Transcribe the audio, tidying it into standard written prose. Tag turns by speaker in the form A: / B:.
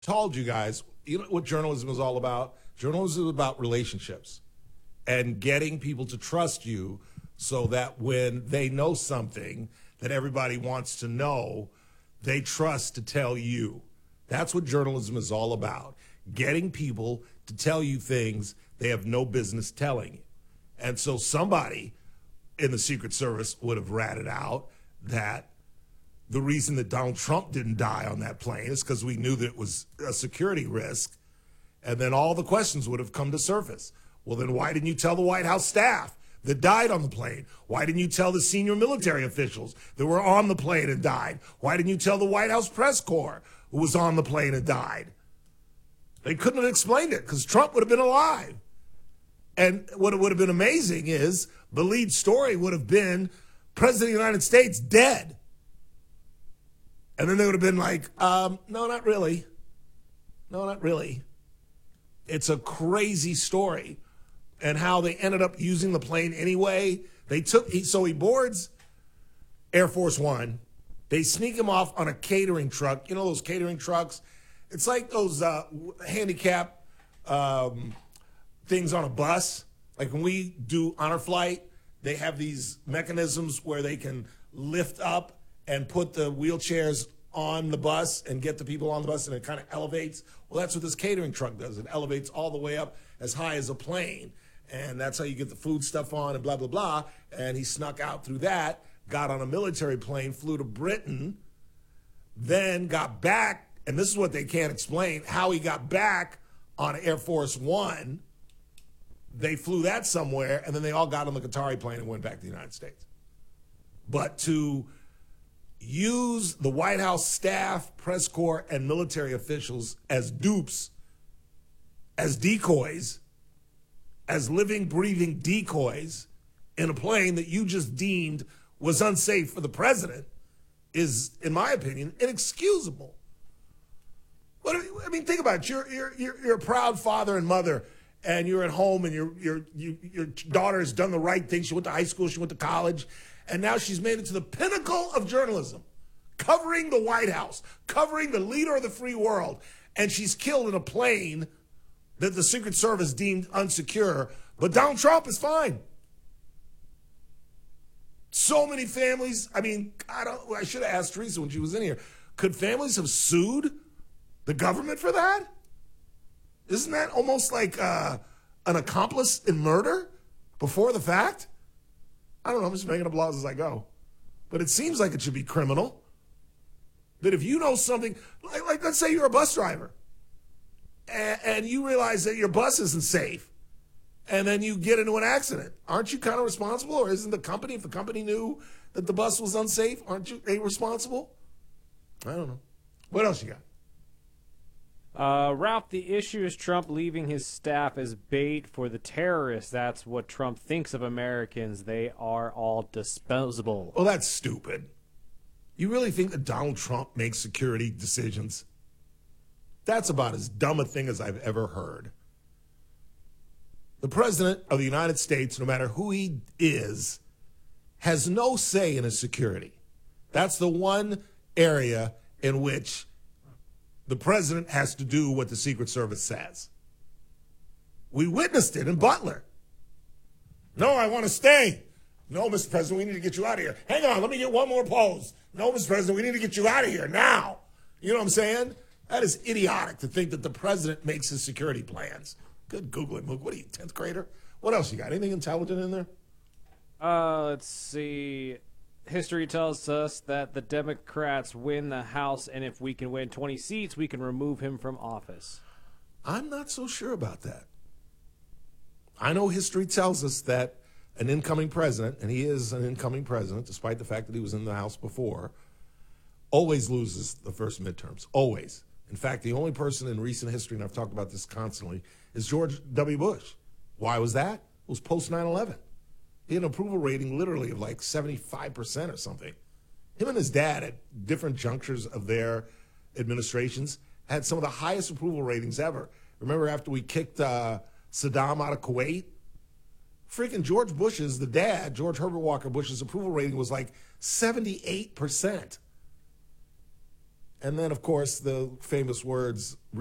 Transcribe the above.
A: Told you guys, you know what journalism is all about? Journalism is about relationships and getting people to trust you so that when they know something that everybody wants to know, they trust to tell you. That's what journalism is all about. Getting people to tell you things they have no business telling you. And so somebody in the Secret Service would have ratted out that the reason that Donald Trump didn't die on that plane is because we knew that it was a security risk. And then all the questions would have come to surface. Well, then why didn't you tell the White House staff that died on the plane? Why didn't you tell the senior military officials that were on the plane and died? Why didn't you tell the White House press corps who was on the plane and died? They couldn't have explained it because Trump would have been alive. And what would have been amazing is the lead story would have been President of the United States dead. And then they would have been like, no, not really. No, not really. It's a crazy story. And how they ended up using the plane anyway. So he boards Air Force One. They sneak him off on a catering truck. You know those catering trucks? It's like those handicap things on a bus. Like when we do honor flight, they have these mechanisms where they can lift up and put the wheelchairs on the bus and get the people on the bus, and it kind of elevates. Well, that's what this catering truck does. It elevates all the way up as high as a plane, and that's how you get the food stuff on and blah, blah, blah. And he snuck out through that, got on a military plane, flew to Britain, then got back, and this is what they can't explain, how he got back on Air Force One. They flew that somewhere, and then they all got on the Qatari plane and went back to the United States. But to use the White House staff, press corps, and military officials as dupes, as decoys, as living, breathing decoys in a plane that you just deemed was unsafe for the president is, in my opinion, inexcusable. I mean, think about it. You're a proud father and mother, and you're at home, and your daughter has done the right thing. She went to high school, she went to college, and now she's made it to the pinnacle of journalism, covering the White House, covering the leader of the free world, and she's killed in a plane that the Secret Service deemed unsecure, but Donald Trump is fine. So many families, I mean, I should have asked Teresa when she was in here, could families have sued the government for that? Isn't that almost like an accomplice in murder before the fact? I don't know, I'm just making up laws as I go. But it seems like it should be criminal. That if you know something, like let's say you're a bus driver, and you realize that your bus isn't safe, and then you get into an accident, aren't you kind of responsible? Or isn't the company, if the company knew that the bus was unsafe, aren't you responsible? I don't know. What else you got?
B: Ralph, the issue is Trump leaving his staff as bait for the terrorists. That's what Trump thinks of Americans. They are all disposable.
A: Well, that's stupid. You really think that Donald Trump makes security decisions? That's about as dumb a thing as I've ever heard. The president of the United States, no matter who he is, has no say in his security. That's the one area in which the president has to do what the Secret Service says. We witnessed it in Butler. No, I want to stay. No, Mr. President, we need to get you out of here. Hang on, let me get one more pose. No, Mr. President, we need to get you out of here now. You know what I'm saying? That is idiotic to think that the president makes his security plans. Good Google it, Mook. What are you, 10th grader? What else you got? Anything intelligent in there?
B: Let's see. History tells us that the Democrats win the House, and if we can win 20 seats, we can remove him from office.
A: I'm not so sure about that. I know history tells us that an incoming president, and he is an incoming president, despite the fact that he was in the House before, always loses the first midterms. Always. In fact, the only person in recent history, and I've talked about this constantly, is George W. Bush. Why was that? It was post 9/11. He had an approval rating literally of like 75% or something. Him and his dad at different junctures of their administrations had some of the highest approval ratings ever. Remember after we kicked Saddam out of Kuwait? Freaking George Bush's, the dad, George Herbert Walker Bush's approval rating was like 78%. And then, of course, the famous words